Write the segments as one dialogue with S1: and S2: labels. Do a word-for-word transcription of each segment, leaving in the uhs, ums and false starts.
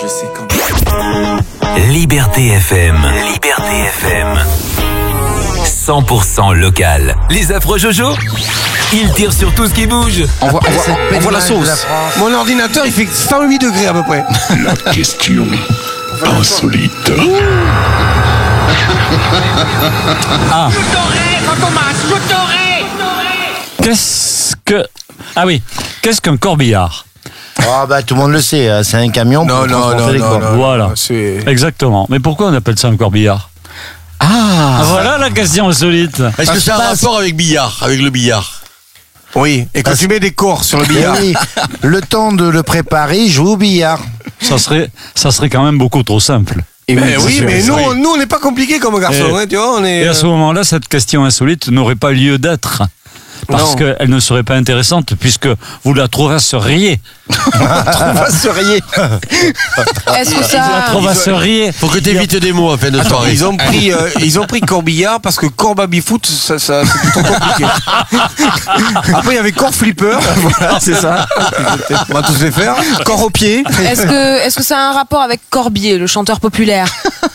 S1: Je sais quand.
S2: Liberté F M. Liberté F M. cent pour cent local. Les affreux Jojo, ils tirent sur tout ce qui bouge.
S3: On voit, on voit, on voit la sauce.
S4: Mon ordinateur, il fait cent huit degrés à peu près.
S5: La question insolite.
S6: Ah.
S7: Je t'aurai, Fantomas, je t'aurai.
S6: Qu'est-ce que... Ah oui, qu'est-ce qu'un corbillard?
S8: Oh bah tout le monde le sait, c'est un camion pour
S4: Non, non,
S8: transporter
S4: non,
S8: les
S4: non,
S8: corps.
S4: non,
S6: Voilà.
S4: non, c'est...
S6: Exactement. Mais pourquoi on appelle ça un corbillard?
S3: Ah,
S6: Voilà la question insolite.
S9: Est-ce que c'est un rapport avec billard, avec le billard?
S4: Oui, et quand
S8: Parce-
S4: tu mets des corps sur le
S8: Eh
S4: billard.
S8: oui, le temps de le préparer, joue au billard.
S6: Ça serait, ça serait quand même beaucoup trop simple.
S4: Mais
S6: bien
S4: oui,
S6: sûr,
S4: mais
S6: c'est
S4: nous,
S6: vrai.
S4: on- nous, on n'est pas compliqués comme garçon,
S6: Et-
S4: hein, tu vois, on est...
S6: Et à ce moment-là, cette question insolite n'aurait pas lieu d'être. Parce
S4: Non.
S6: qu'elle ne serait pas intéressante, puisque vous la trouveriez.
S8: Trouveriez.
S10: Est-ce que
S6: Vous la
S10: ça...
S6: trouveriez.
S9: Faut que t'évites des mots en fin de soirée.
S4: Ils ont pris, euh, ils ont pris corbillard parce que corps baby-foot, ça, ça, c'est trop compliqué. Après, il y avait corps flipper, voilà, c'est ça. On va tous les faire. Corps au pied.
S10: Est-ce que, est-ce que ça a un rapport avec Corbier, le chanteur populaire?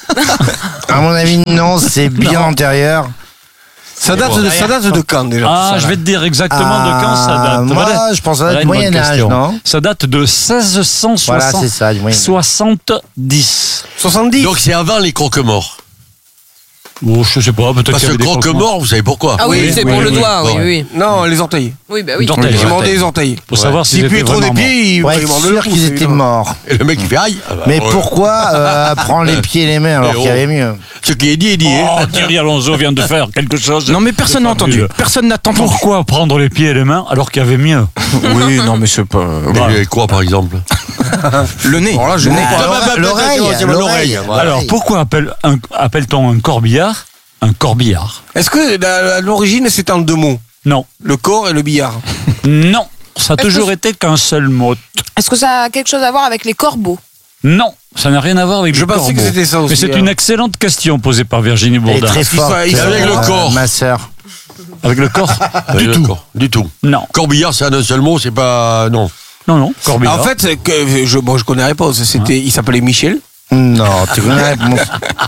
S8: À mon avis, non, c'est bien antérieur.
S4: Ça date, de, ça date de quand déjà
S6: Ah,
S4: ça,
S6: je
S4: là
S6: vais te dire exactement de quand ça
S8: Ah,
S6: date.
S8: moi,
S6: Voilà.
S8: je pense que ça
S6: Voilà
S8: date du
S6: une bonne
S8: Moyen-Âge,
S6: question.
S8: non?
S6: Ça date de seize cent
S8: Voilà, c'est ça, du Moyen-Âge.
S6: soixante-dix.
S4: soixante-dix.
S9: Donc c'est avant les croque-morts.
S6: Oh, je sais pas, peut-être
S9: Parce
S6: qu'il y
S9: que
S6: avait des
S9: croque-mort, vous savez pourquoi?
S10: Ah oui,
S6: Oui,
S10: c'est
S6: oui,
S10: pour le
S6: oui.
S10: doigt, oui,
S9: Bon.
S10: oui.
S4: Non, les orteils.
S10: Oui, bah oui.
S6: D'orteils.
S4: Ils mordaient les orteils.
S6: Pour savoir s'ils
S4: S'il
S6: étaient
S4: puait trop des
S6: vraiment morts.
S4: pieds, ils
S8: Ouais,
S4: ils
S8: être
S4: mordaient
S8: sûr
S4: le pouce,
S8: qu'ils étaient
S4: évidemment.
S8: morts.
S9: Et le mec il fait aïe. Ah bah,
S8: Mais
S9: ouais.
S8: pourquoi euh, prendre les pieds et les mains alors
S9: Eh
S8: qu'il y
S9: oh.
S8: avait mieux?
S9: Ce qui est dit est dit.
S6: Oh,
S9: hein.
S6: Thierry Alonso vient de faire quelque chose.
S3: non mais personne n'a entendu. Personne n'a entendu.
S6: Pourquoi prendre les pieds et les mains alors qu'il y avait mieux?
S3: Oui, non mais c'est pas.
S9: Mais quoi par exemple?
S3: Le nez.
S4: Alors là, je
S3: le
S4: n'ai
S3: nez.
S4: pas.
S9: bah, bah,
S8: L'oreille,
S9: c'est mon
S8: l'oreille.
S9: oreille, voilà.
S6: Alors, pourquoi appelle un- appelle-t-on un corbillard un corbillard?
S4: Est-ce que la- à l'origine, c'était en deux mots?
S6: Non.
S4: Le corps et le billard.
S6: Non. Ça a
S10: Est-ce
S6: toujours
S10: que-
S6: été qu'un seul mot.
S10: Est-ce que ça a quelque chose à voir avec les corbeaux?
S6: Non. Ça n'a rien à voir avec
S4: Je
S6: le
S4: pensais que
S6: corbeau.
S4: c'était ça aussi,
S6: Mais c'est
S4: hein.
S6: une excellente question posée par Virginie
S8: Elle est
S6: Bourdin.
S8: très
S4: Ils sont-
S8: forte.
S4: ils sont-
S9: avec le
S8: euh,
S9: corps.
S8: Ma sœur.
S6: Avec le corps?
S9: Du tout. Du tout.
S6: Non.
S9: Corbillard, c'est un seul mot, c'est pas. Non.
S6: Non, non. Corbillard.
S4: En fait, c'est que, je, bon, je connais la réponse. C'était, il s'appelait Michel.
S8: Non, tu connais la réponse.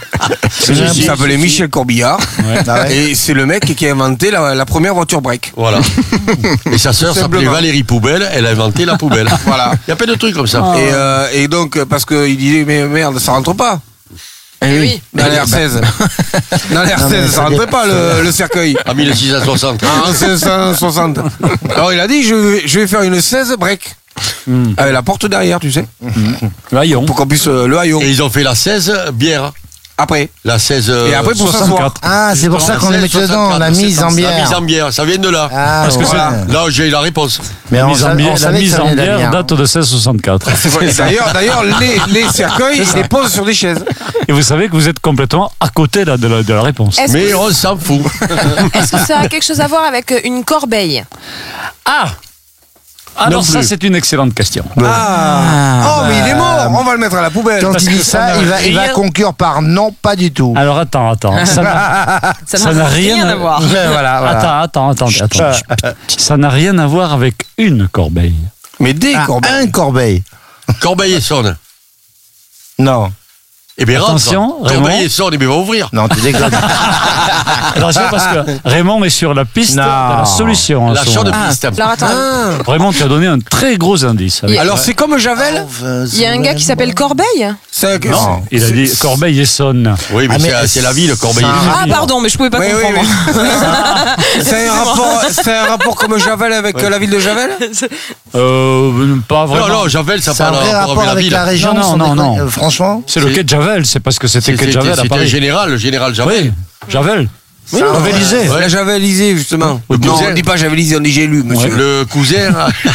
S4: Il s'appelait Michel Corbillard.
S8: Ah ouais.
S4: Et c'est le mec qui a inventé la, la première voiture break.
S9: Voilà. Et sa sœur s'appelait
S4: Simplement.
S9: Valérie Poubelle, elle a inventé la poubelle.
S4: Voilà.
S9: Il y a plein de trucs comme ça.
S4: Et, euh, et donc, parce qu'il disait, mais merde, ça rentre pas.
S10: Eh oui.
S4: Dans les R seize. Dans les R
S8: Non, mais
S4: seize, ça
S8: ça
S4: rentrait
S8: dépend.
S4: pas le, le cercueil.
S9: En mille six cent soixante.
S4: En mille cinq cent soixante. Alors il a dit, je vais, je vais faire une seize break. Avec la porte derrière, tu sais.
S6: L'haillon.
S4: Pour qu'on puisse euh, le haillon.
S9: Et ils ont fait la seize bière.
S4: Après.
S9: La seize. euh,
S4: Et après, pour s'asseoir.
S6: soixante-quatre.
S8: Ah, c'est pour ça qu'on
S9: la
S8: les
S9: seize
S8: met dedans, la
S9: soixante-quatre,
S8: mise en
S9: La mise
S8: bière.
S9: en bière, ça vient de là.
S8: Ah,
S6: Parce que
S8: voilà.
S9: Là, j'ai la réponse.
S8: Mais
S6: La
S8: on
S6: mise en
S8: sa- on
S6: bière, la
S8: savait que
S6: mise
S8: ça
S6: en
S8: venait de la
S6: bière
S8: bière.
S6: date de seize cent soixante-quatre.
S4: D'ailleurs, d'ailleurs les, les cercueils, ils les posent sur des chaises.
S6: Et vous savez que vous êtes complètement à côté là, de, la, de la réponse.
S10: Est-ce
S9: Mais
S10: que,
S9: on s'en fout.
S10: est-ce que ça a quelque chose à voir avec une corbeille?
S6: Ah Alors
S9: Non
S6: ça,
S9: plus.
S6: c'est une excellente question.
S4: Ah. Oh, mais il est mort. On va le mettre à la poubelle.
S8: Quand
S6: Parce
S8: il
S6: que
S8: dit
S6: ça
S8: ça,
S6: n'a
S8: il va, il va
S6: rien-
S8: conclure par non, pas du tout.
S6: Alors attends, attends. Ça n'a
S10: Ça n'a rien à voir.
S8: Mais voilà, voilà.
S6: Attends, attends, attends, attends. Ça n'a rien à voir avec une corbeille.
S4: Mais des
S8: Ah,
S4: corbeilles.
S8: un corbeille.
S9: Corbeil-Essonne.
S8: Non,
S9: Eh bien, rentre.
S6: Attention, Raymond.
S9: Corbeil-Essonne, eh bien, va ouvrir.
S8: non, tu déconnes.
S6: Attention parce que Raymond est sur la piste
S8: Non.
S6: de la solution. en
S9: La
S6: ce
S9: chaude
S6: moment.
S9: piste.
S10: Alors attends,
S6: Raymond, tu as donné un très gros indice. avec-
S4: Alors c'est comme Javel.
S10: il y a un gars qui s'appelle Corbeille?
S4: C'est un-
S6: Non, il a dit Corbeil-Essonne.
S9: Oui, mais
S8: Ah, mais
S9: c'est c'est la ville,
S8: ça-
S9: Corbeil-Essonne.
S10: Ah pardon, mais je pouvais pas
S4: Oui, oui,
S10: comprendre.
S4: oui. C'est un rapport, c'est un rapport comme Javel avec euh, la ville de Javel.
S6: Euh, pas vraiment.
S9: Non, non, Javel, ça
S8: C'est un
S9: parle
S8: vrai rapport avec
S9: ville.
S8: la région.
S6: Non, non,
S8: sans
S6: non,
S8: déconner.
S6: non.
S8: Euh, Franchement,
S6: C'est le
S9: C'est-
S6: quai de Javel, c'est parce que c'était le quai de
S9: C'était
S6: Javel à
S9: c'était un
S6: Paris.
S9: général, le général Javel.
S6: Oui, Javel.
S4: Oui,
S6: Javelisé.
S4: La Javelisé, justement.
S9: Le
S4: Non,
S9: cousin.
S4: on dit pas Javelisé, on dit j'ai lu, monsieur.
S9: Le cousin.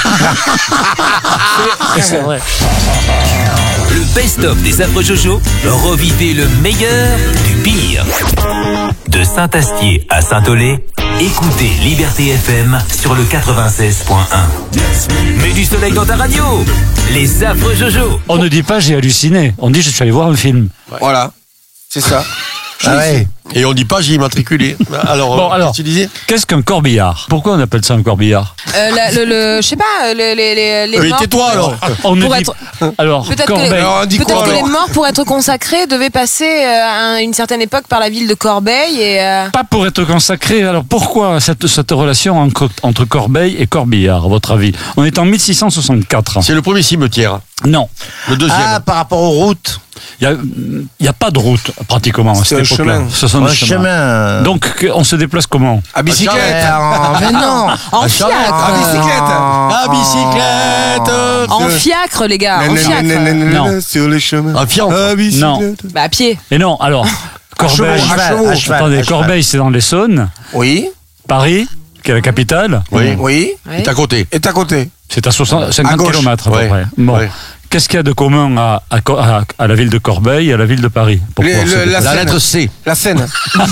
S6: C'est vrai.
S2: Le best-of des affreux Jojo, revivez le meilleur du pire. De Saint-Astier à Saint-Olé, écoutez Liberté F M sur le quatre-vingt-seize point un. Mets du soleil dans ta radio, les affreux Jojo.
S6: On ne dit pas j'ai halluciné, on dit je suis allé voir un film.
S4: Voilà. C'est ça.
S8: ah ouais.
S9: Et on dit pas j'ai immatriculé. Alors,
S6: Bon,
S9: euh,
S6: alors.
S9: qu'est-ce que tu disais?
S6: Qu'est-ce qu'un corbillard? Pourquoi on appelle ça un corbillard?
S10: Euh, la- le, le- je sais pas, le- les, les, les
S9: Mais
S10: morts.
S9: tais-toi alors.
S6: On ne
S10: Pour
S6: dit...
S10: être-
S6: Alors,
S10: Peut-être que,
S6: Corbeil.
S10: les,
S4: Alors, on dit
S10: peut-être
S4: quoi,
S10: que les
S4: alors
S10: morts, pour être consacrés, devaient passer euh, à une certaine époque par la ville de Corbeil et. euh,
S6: Pas pour être consacré. Alors pourquoi cette, cette relation entre, entre Corbeil et Corbillard, à votre avis? On est en mille six cent soixante-quatre.
S9: C'est le premier cimetière.
S6: Non,
S9: Le deuxième.
S8: Ah, par rapport aux routes.
S6: il n'y a, a pas de route pratiquement à
S4: C'est
S6: cette
S4: un
S6: époque-là.
S4: chemin.
S6: Ce sont
S8: Un
S6: des chemins.
S8: chemin.
S6: Donc on se déplace comment?
S4: À bicyclette.
S8: Eh, en- Mais non.
S10: En
S9: À
S10: fiacre.
S4: À bicyclette.
S9: Ah, bicyclette.
S10: En fiacre, les gars. En
S4: Nan, nan,
S10: fiacre.
S4: nan, nan, nan,
S6: Non.
S4: nan, Sur les chemins.
S9: Un fiacre.
S4: À bicyclette.
S10: Bah, à pied.
S6: Et non, alors, Corbeil,
S8: À cheval, à cheval,
S6: attendez,
S8: à cheval.
S6: Corbeil c'est dans l'Essonne,
S4: Oui.
S6: Paris, qui est la capitale,
S9: Oui.
S4: Oui.
S10: Ouais.
S9: C'est à côté.
S4: Et à côté.
S6: c'est à soixante, cinquante
S4: gauche.
S6: kilomètres à peu
S9: Ouais.
S6: près. Bon.
S9: Ouais.
S6: Qu'est-ce qu'il y a de commun à, à, Co- à- à la ville de Corbeil et à la ville de Paris? Pour
S4: Les-
S6: pouvoir se
S4: le- la
S6: déplacer?
S9: La
S4: Seine.
S9: lettre C.
S4: La Seine.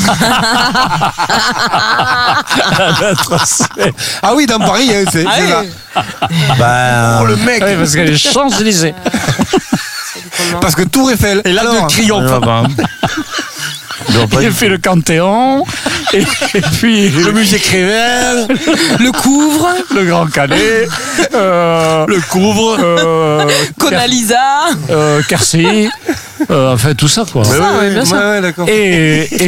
S6: La lettre C.
S4: Ah oui, dans Paris, hein, c'est c'est ça.
S8: Bah,
S4: Oh, le mec.
S6: Oui, parce que les Champs-Élysées.
S4: Parce que Tour Eiffel.
S9: Et là,
S4: Alors,
S9: de triomphe.
S8: ah, bah. Non, pas
S6: Il a
S8: du
S6: fait le Canthéon, et, et puis
S9: Le musée Crével.
S10: Le couvre.
S6: le Grand Calais, euh,
S9: Le couvre.
S6: euh,
S10: Conalisa.
S6: euh, Quercy, euh, enfin tout ça quoi.
S10: Ça, ouais, bien sûr.
S4: Ouais, ouais, d'accord.
S6: Et, et